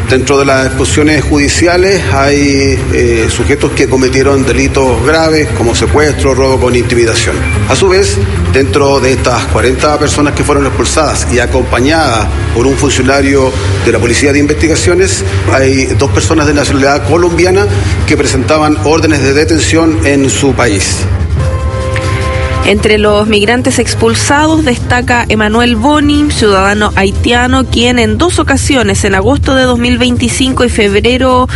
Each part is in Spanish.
Dentro de las expulsiones judiciales hay sujetos que cometieron delitos graves como secuestro, robo con intimidación. A su vez, dentro de estas 40 personas que fueron expulsadas y acompañadas por un funcionario de la Policía de Investigaciones, hay 2 personas de nacionalidad colombiana que presentaban órdenes de detención en su país. Entre los migrantes expulsados destaca Emanuel Boni, ciudadano haitiano, quien en 2 ocasiones, en agosto de 2025 y febrero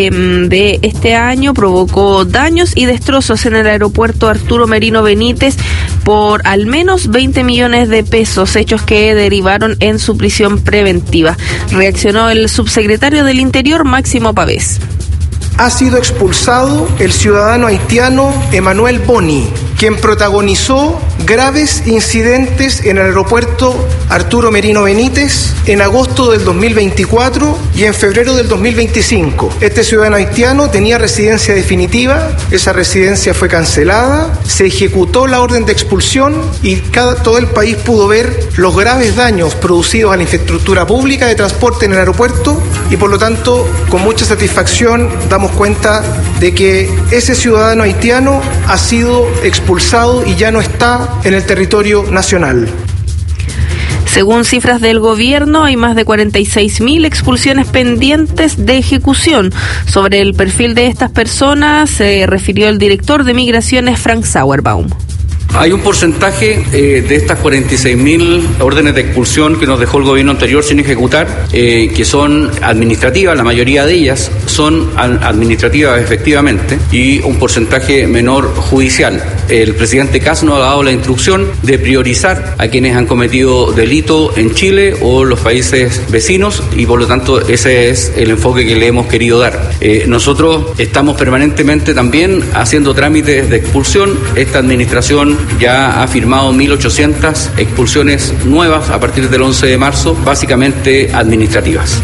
de este año, provocó daños y destrozos en el aeropuerto Arturo Merino Benítez por al menos 20 millones de pesos, hechos que derivaron en su prisión preventiva. Reaccionó el subsecretario del Interior, Máximo Pavés. Ha sido expulsado el ciudadano haitiano Emanuel Boni, quien protagonizó graves incidentes en el aeropuerto Arturo Merino Benítez en agosto del 2024 y en febrero del 2025. Este ciudadano haitiano tenía residencia definitiva, esa residencia fue cancelada, se ejecutó la orden de expulsión y todo el país pudo ver los graves daños producidos a la infraestructura pública de transporte en el aeropuerto y por lo tanto con mucha satisfacción damos cuenta de que ese ciudadano haitiano ha sido expulsado y ya no está en el territorio nacional. Según cifras del gobierno, hay más de 46.000 expulsiones pendientes de ejecución. Sobre el perfil de estas personas se refirió el director de Migraciones, Frank Sauerbaum. Hay un porcentaje de estas 46.000 órdenes de expulsión que nos dejó el gobierno anterior sin ejecutar, que son administrativas, la mayoría de ellas son administrativas efectivamente, y un porcentaje menor judicial. El presidente Kast nos ha dado la instrucción de priorizar a quienes han cometido delito en Chile o los países vecinos y por lo tanto ese es el enfoque que le hemos querido dar. Nosotros estamos permanentemente también haciendo trámites de expulsión. Esta administración ya ha firmado 1.800 expulsiones nuevas a partir del 11 de marzo, básicamente administrativas.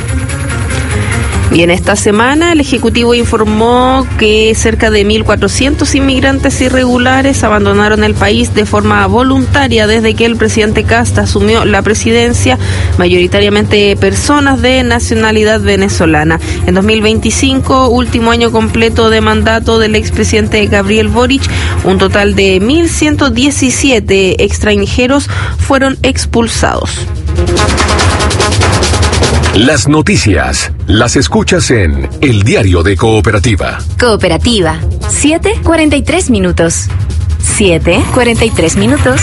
Bien, esta semana el Ejecutivo informó que cerca de 1.400 inmigrantes irregulares abandonaron el país de forma voluntaria desde que el presidente Kast asumió la presidencia, mayoritariamente personas de nacionalidad venezolana. En 2025, último año completo de mandato del expresidente Gabriel Boric, un total de 1.117 extranjeros fueron expulsados. Las noticias las escuchas en El Diario de Cooperativa. Cooperativa, 7:43 minutos. 7:43 minutos.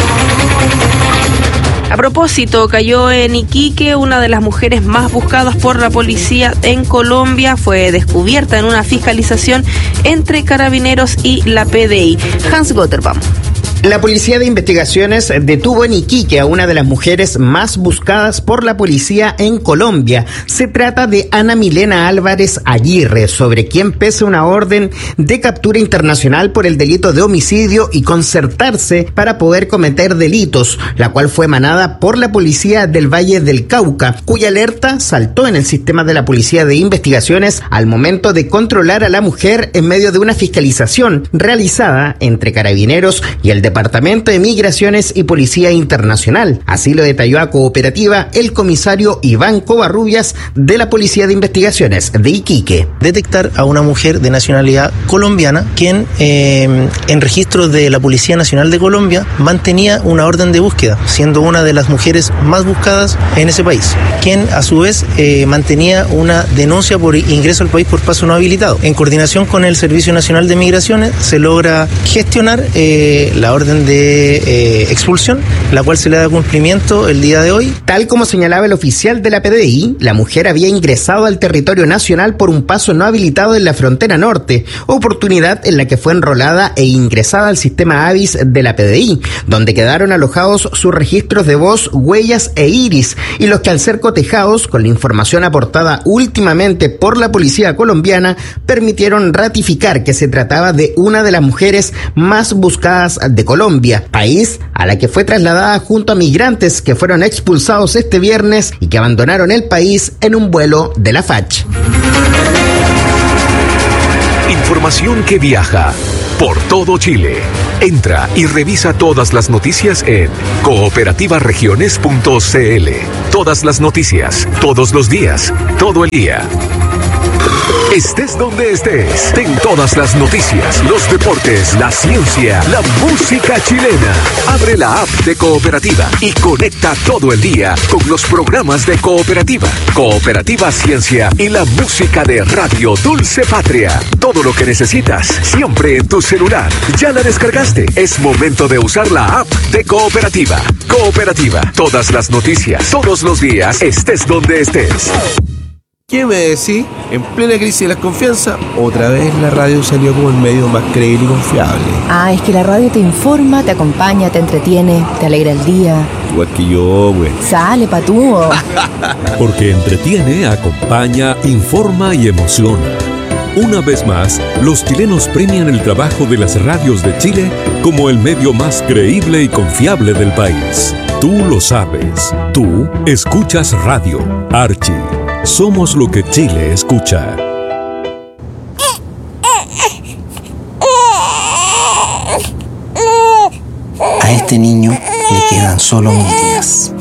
A propósito, cayó en Iquique una de las mujeres más buscadas por la policía en Colombia. Fue descubierta en una fiscalización entre Carabineros y la PDI. Hans Gotterbaum. La Policía de Investigaciones detuvo en Iquique a una de las mujeres más buscadas por la policía en Colombia. Se trata de Ana Milena Álvarez Aguirre, sobre quien pesa una orden de captura internacional por el delito de homicidio y concertarse para poder cometer delitos, la cual fue emanada por la Policía del Valle del Cauca, cuya alerta saltó en el sistema de la Policía de Investigaciones al momento de controlar a la mujer en medio de una fiscalización realizada entre Carabineros y el Departamento de Migraciones y Policía Internacional. Así lo detalló a Cooperativa el comisario Iván Covarrubias de la Policía de Investigaciones de Iquique. Detectar a una mujer de nacionalidad colombiana quien en registros de la Policía Nacional de Colombia mantenía una orden de búsqueda, siendo una de las mujeres más buscadas en ese país, quien a su vez mantenía una denuncia por ingreso al país por paso no habilitado. En coordinación con el Servicio Nacional de Migraciones se logra gestionar la orden de expulsión, la cual se le da cumplimiento el día de hoy. Tal como señalaba el oficial de la PDI, la mujer había ingresado al territorio nacional por un paso no habilitado en la frontera norte, oportunidad en la que fue enrolada e ingresada al sistema AVIS de la PDI, donde quedaron alojados sus registros de voz, huellas e iris, y los que al ser cotejados con la información aportada últimamente por la policía colombiana, permitieron ratificar que se trataba de una de las mujeres más buscadas de Colombia, país a la que fue trasladada junto a migrantes que fueron expulsados este viernes y que abandonaron el país en un vuelo de la FACH. Información que viaja por todo Chile. Entra y revisa todas las noticias en cooperativaregiones.cl. Todas las noticias, todos los días, todo el día. Estés donde estés, ten todas las noticias, los deportes, la ciencia, la música chilena. Abre la app de Cooperativa y conecta todo el día con los programas de Cooperativa, Cooperativa Ciencia y la música de Radio Dulce Patria. Todo lo que necesitas, siempre en tu celular. ¿Ya la descargaste? Es momento de usar la app de Cooperativa. Cooperativa, todas las noticias, todos los días, estés donde estés. ¿Qué me decís? En plena crisis de la confianza, otra vez la radio salió como el medio más creíble y confiable. Ah, es que la radio te informa, te acompaña, te entretiene, te alegra el día. Igual que yo, güey. Sale, patúo. Porque entretiene, acompaña, informa y emociona. Una vez más, los chilenos premian el trabajo de las radios de Chile como el medio más creíble y confiable del país. Tú lo sabes. Tú escuchas radio. Archie. Somos lo que Chile escucha. A este niño le quedan solo 1000 días.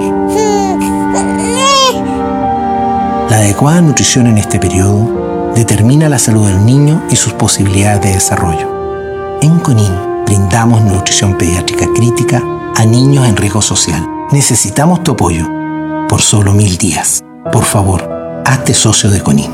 La adecuada nutrición en este periodo determina la salud del niño y sus posibilidades de desarrollo. En Conin brindamos nutrición pediátrica crítica a niños en riesgo social. Necesitamos tu apoyo por solo 1000 días. Por favor, hazte socio de Conin.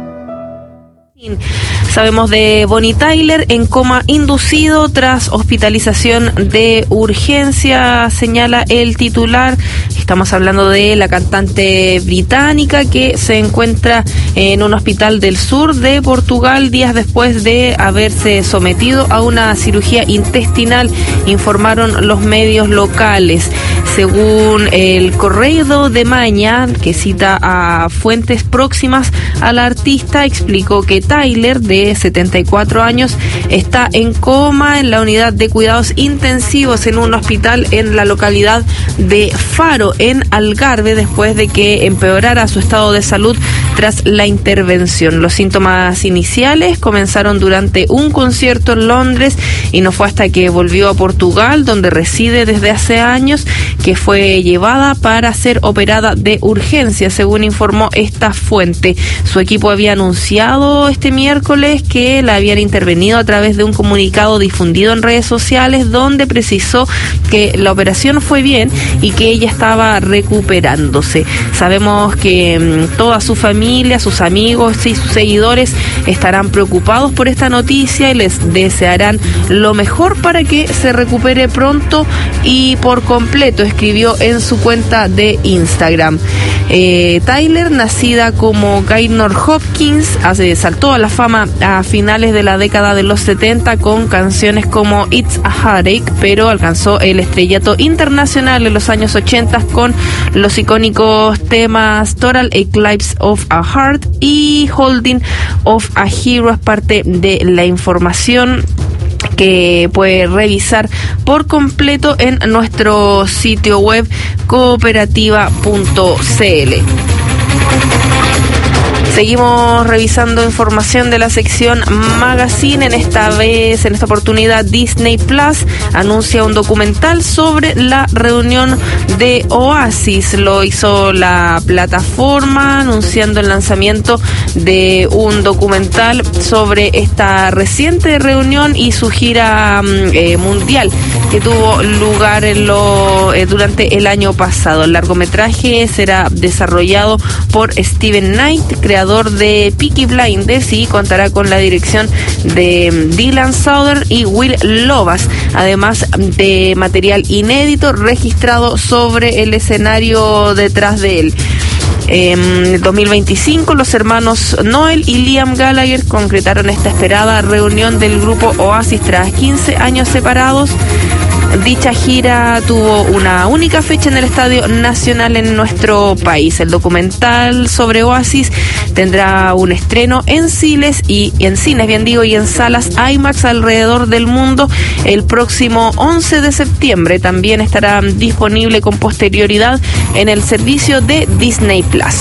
Sabemos de Bonnie Tyler en coma inducido tras hospitalización de urgencia, señala el titular. Estamos hablando de la cantante británica que se encuentra en un hospital del sur de Portugal días después de haberse sometido a una cirugía intestinal, informaron los medios locales. Según el Correio de Maña, que cita a fuentes próximas a la artista, explicó que Tyler, de 74 años, está en coma en la unidad de cuidados intensivos en un hospital en la localidad de Faro, en Algarve, después de que empeorara su estado de salud tras la intervención. Los síntomas iniciales comenzaron durante un concierto en Londres y no fue hasta que volvió a Portugal, donde reside desde hace años, que fue llevada para ser operada de urgencia, según informó esta fuente. Su equipo había anunciado este miércoles que la habían intervenido a través de un comunicado difundido en redes sociales, donde precisó que la operación fue bien y que ella estaba recuperándose. Sabemos que toda su familia, sus amigos y sus seguidores estarán preocupados por esta noticia y les desearán lo mejor para que se recupere pronto y por completo, escribió en su cuenta de Instagram. Tyler, nacida como Gaynor Hopkins, saltó a la fama a finales de la década de los 70 con canciones como It's a Heartache, pero alcanzó el estrellato internacional en los años 80 con los icónicos temas Total Eclipse of a Heart y Holding of a Hero. Es parte de la información que puede revisar por completo en nuestro sitio web cooperativa.cl. Seguimos revisando información de la sección Magazine. En esta oportunidad, Disney Plus anuncia un documental sobre la reunión de Oasis. Lo hizo la plataforma anunciando el lanzamiento de un documental sobre esta reciente reunión y su gira mundial que tuvo lugar durante el año pasado. El largometraje será desarrollado por Steven Knight, creador de Peaky Blinders, y contará con la dirección de Dylan Souther y Will Lovas, además de material inédito registrado sobre el escenario detrás de él. En 2025, los hermanos Noel y Liam Gallagher concretaron esta esperada reunión del grupo Oasis tras 15 años separados. Dicha gira tuvo una única fecha en el Estadio Nacional en nuestro país. El documental sobre Oasis tendrá un estreno en cines y en salas IMAX alrededor del mundo el próximo 11 de septiembre. También estará disponible con posterioridad en el servicio de Disney Plus.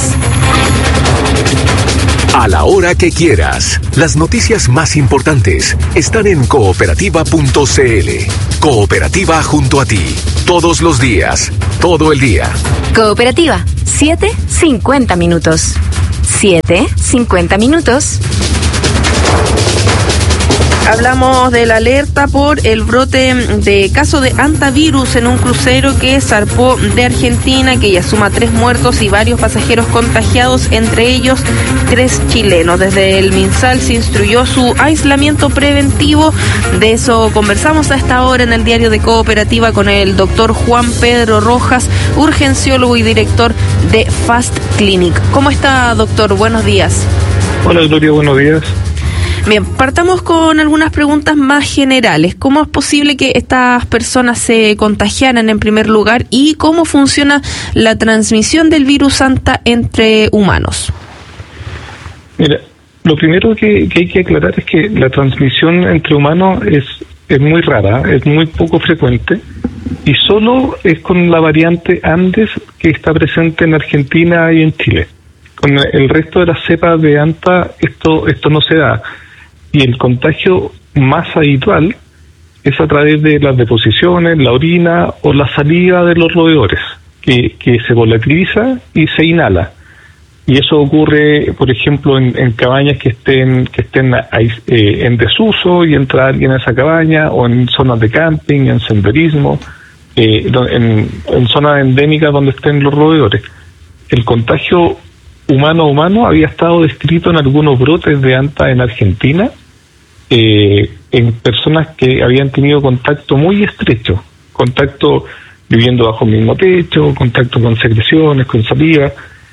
A la hora que quieras, las noticias más importantes están en cooperativa.cl. Cooperativa junto a ti, todos los días, todo el día. Cooperativa, 7:50 minutos. 7:50 minutos. Hablamos de la alerta por el brote de caso de hantavirus en un crucero que zarpó de Argentina, que ya suma 3 muertos y varios pasajeros contagiados, entre ellos 3 chilenos. Desde el MinSal se instruyó su aislamiento preventivo. De eso conversamos a esta hora en el diario de Cooperativa con el doctor Juan Pedro Rojas, urgenciólogo y director de Fast Clinic. ¿Cómo está, doctor? Buenos días. Hola, Gloria, buenos días. Bien, partamos con algunas preguntas más generales. ¿Cómo es posible que estas personas se contagiaran en primer lugar y cómo funciona la transmisión del virus Hanta entre humanos? Mira, lo primero que hay que aclarar es que la transmisión entre humanos es muy rara, es muy poco frecuente y solo es con la variante Andes que está presente en Argentina y en Chile. Con el resto de las cepas de Hanta esto no se da. Y el contagio más habitual es a través de las deposiciones, la orina o la saliva de los roedores, que se volatiliza y se inhala. Y eso ocurre, por ejemplo, en cabañas que estén en desuso y entra alguien a esa cabaña, o en zonas de camping, en senderismo, en zonas endémicas donde estén los roedores. El contagio humano había estado descrito en algunos brotes de Hanta en Argentina, en personas que habían tenido contacto muy estrecho, contacto viviendo bajo el mismo techo, contacto con secreciones, con saliva,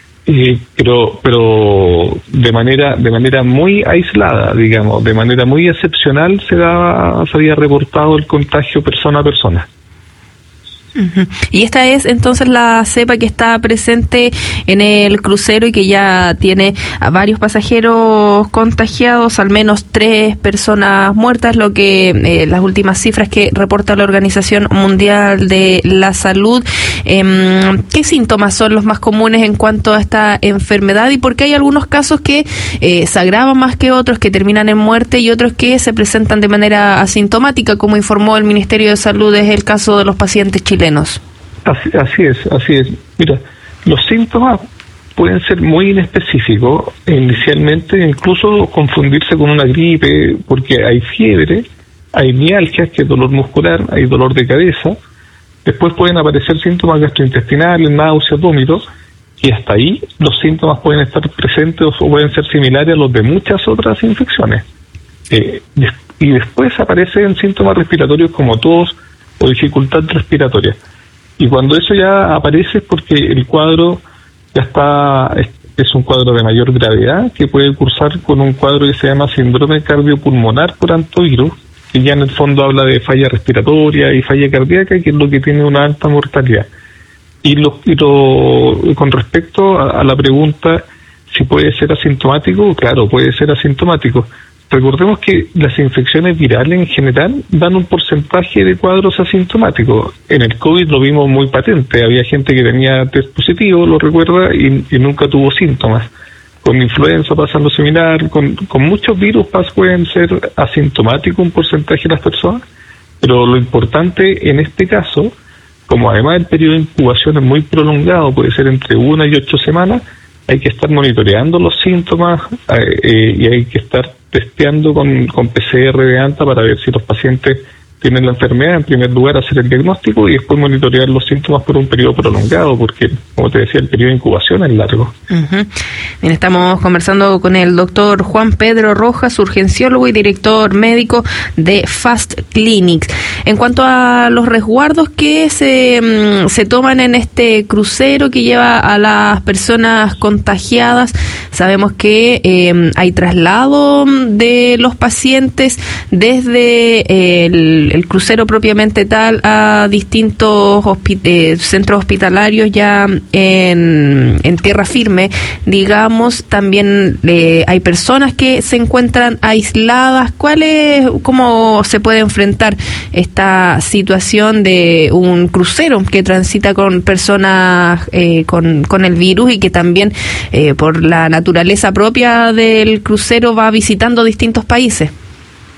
pero de manera muy aislada, digamos, de manera muy excepcional se había reportado el contagio persona a persona. Uh-huh. Y esta es entonces la cepa que está presente en el crucero y que ya tiene a varios pasajeros contagiados, al menos 3 personas muertas, lo que las últimas cifras que reporta la Organización Mundial de la Salud. ¿Qué síntomas son los más comunes en cuanto a esta enfermedad y por qué hay algunos casos que se agravan más que otros, que terminan en muerte, y otros que se presentan de manera asintomática, como informó el Ministerio de Salud? Es el caso de los pacientes chilenos. Así es. Mira, los síntomas pueden ser muy inespecíficos inicialmente, incluso confundirse con una gripe, porque hay fiebre, hay mialgias, que es dolor muscular, hay dolor de cabeza. Después pueden aparecer síntomas gastrointestinales, náuseas, vómitos, y hasta ahí los síntomas pueden estar presentes o pueden ser similares a los de muchas otras infecciones. Y después aparecen síntomas respiratorios como tos o dificultad respiratoria. Y cuando eso ya aparece es porque el cuadro ya es un cuadro de mayor gravedad, que puede cursar con un cuadro que se llama síndrome cardiopulmonar por hantavirus, que ya en el fondo habla de falla respiratoria y falla cardíaca, que es lo que tiene una alta mortalidad. Con respecto a la pregunta si puede ser asintomático, claro, puede ser asintomático. Recordemos que las infecciones virales en general dan un porcentaje de cuadros asintomáticos. En el COVID lo vimos muy patente, había gente que tenía test positivo, lo recuerda, y nunca tuvo síntomas. Con influenza pasa lo similar, con muchos virus pueden ser asintomáticos un porcentaje de las personas, pero lo importante en este caso, como además el periodo de incubación es muy prolongado, puede ser entre 1 y 8 semanas, hay que estar monitoreando los síntomas y hay que estar testeando con PCR de Hanta para ver si los pacientes tienen la enfermedad. En primer lugar, hacer el diagnóstico y después monitorear los síntomas por un periodo prolongado, porque, como te decía, el periodo de incubación es largo. Uh-huh. Bien, estamos conversando con el doctor Juan Pedro Rojas, urgenciólogo y director médico de Fast Clinic. En cuanto a los resguardos que se toman en este crucero que lleva a las personas contagiadas, sabemos que hay traslado de los pacientes desde el crucero propiamente tal a distintos centros hospitalarios ya en tierra firme, digamos. También hay personas que se encuentran aisladas. ¿Cómo se puede enfrentar esta situación de un crucero que transita con personas con el virus y que también por la naturaleza propia del crucero va visitando distintos países?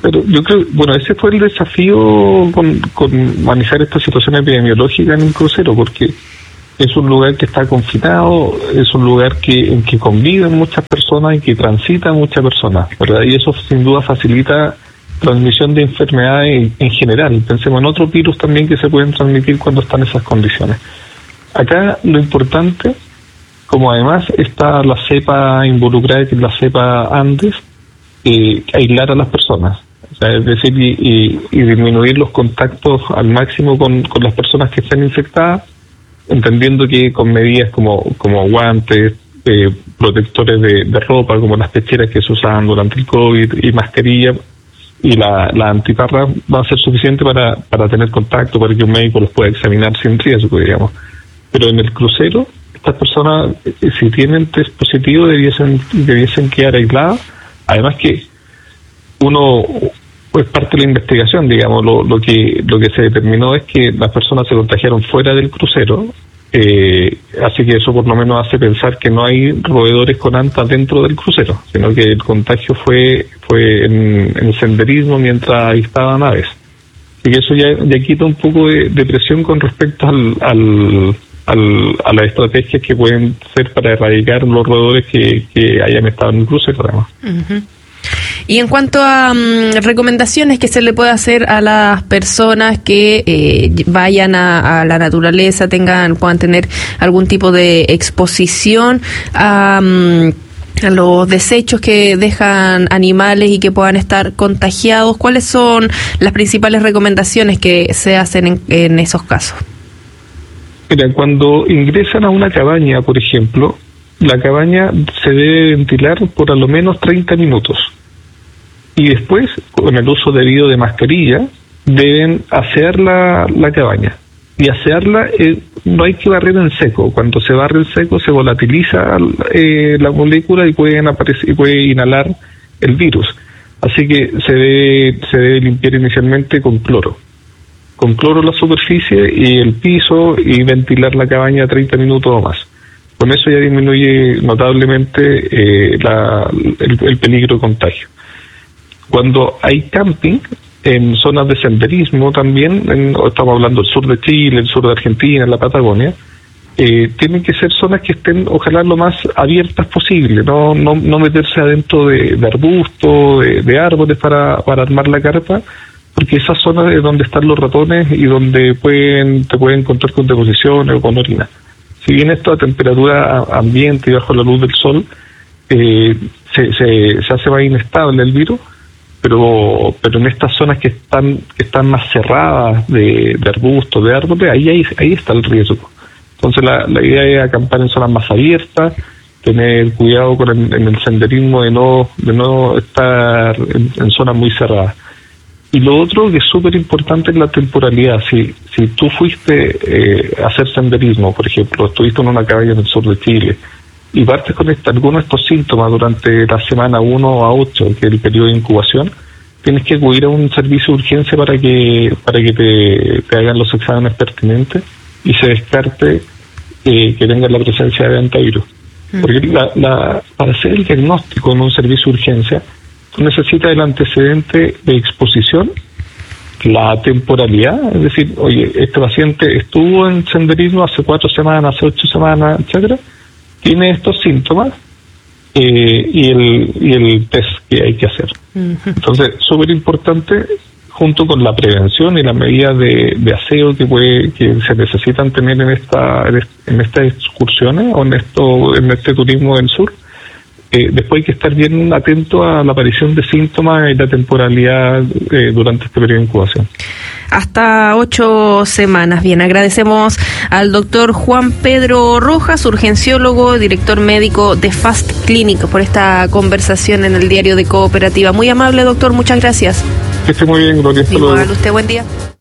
Pero yo creo, bueno, ese fue el desafío con manejar esta situación epidemiológica en el crucero, porque es un lugar que está confinado, es un lugar en que conviven muchas personas y que transitan muchas personas, ¿verdad? Y eso sin duda facilita transmisión de enfermedades en general. Pensemos en otros virus también que se pueden transmitir cuando están en esas condiciones. Acá lo importante, como además está la cepa involucrada, que es la cepa Andes, aislar a las personas. O sea, es decir, y disminuir los contactos al máximo con las personas que estén infectadas, entendiendo que con medidas como guantes, protectores de ropa, como las pecheras que se usaban durante el COVID, y mascarilla, y la antiparra va a ser suficiente para tener contacto, para que un médico los pueda examinar sin riesgo, digamos. Pero en el crucero, estas personas, si tienen test positivo, debiesen quedar aisladas. Además que uno, pues parte de la investigación, digamos, lo que se determinó es que las personas se contagiaron fuera del crucero, así que eso por lo menos hace pensar que no hay roedores con antas dentro del crucero, sino que el contagio fue en el senderismo mientras estaban aves. Así que eso ya quita un poco de presión con respecto a las estrategias que pueden ser para erradicar los roedores que hayan estado en el crucero, además. Uh-huh. Y en cuanto a recomendaciones que se le puede hacer a las personas que vayan a la naturaleza, puedan tener algún tipo de exposición a los desechos que dejan animales y que puedan estar contagiados, ¿cuáles son las principales recomendaciones que se hacen en esos casos? Mira, cuando ingresan a una cabaña, por ejemplo, la cabaña se debe ventilar por a lo menos 30 minutos. Y después, con el uso debido de mascarilla, deben asear la cabaña. Y asearla, no hay que barrer en seco. Cuando se barre en seco, se volatiliza la molécula y puede inhalar el virus. Así que se debe limpiar inicialmente con cloro. Con cloro la superficie y el piso, y ventilar la cabaña 30 minutos o más. Con eso ya disminuye notablemente el peligro de contagio. Cuando hay camping en zonas de senderismo también, estamos hablando del sur de Chile, el sur de Argentina, la Patagonia, tienen que ser zonas que estén ojalá lo más abiertas posible, no meterse adentro de arbustos, de árboles para armar la carpa, porque esas zonas es donde están los ratones y donde te pueden encontrar con deposiciones o con orina. Si bien esto a temperatura ambiente y bajo la luz del sol se hace más inestable el virus, pero en estas zonas que están más cerradas de arbustos, de árboles, ahí está el riesgo. Entonces la idea es acampar en zonas más abiertas, tener cuidado en el senderismo de no estar en zonas muy cerradas. Y lo otro que es súper importante es la temporalidad. Si tú fuiste a hacer senderismo, por ejemplo, estuviste en una cabaña en el sur de Chile, y partes con algunos de estos síntomas durante la semana 1 a 8, que es el periodo de incubación, tienes que acudir a un servicio de urgencia para que te hagan los exámenes pertinentes y se descarte que tengas la presencia de hantavirus. Porque para hacer el diagnóstico en un servicio de urgencia, tú necesitas el antecedente de exposición, la temporalidad, es decir, oye, este paciente estuvo en senderismo hace 4 semanas, hace 8 semanas, etcétera, tiene estos síntomas y el test que hay que hacer. Entonces, súper importante, junto con la prevención y las medidas de aseo que se necesitan tener en estas excursiones o en este turismo del sur. Después hay que estar bien atento a la aparición de síntomas y la temporalidad durante este periodo de incubación. Hasta 8 semanas. Bien, agradecemos al doctor Juan Pedro Rojas, urgenciólogo, director médico de Fast Clinic, por esta conversación en el diario de Cooperativa. Muy amable, doctor, muchas gracias. Que esté muy bien, Gloria. Hasta luego. Igual, usted, buen día.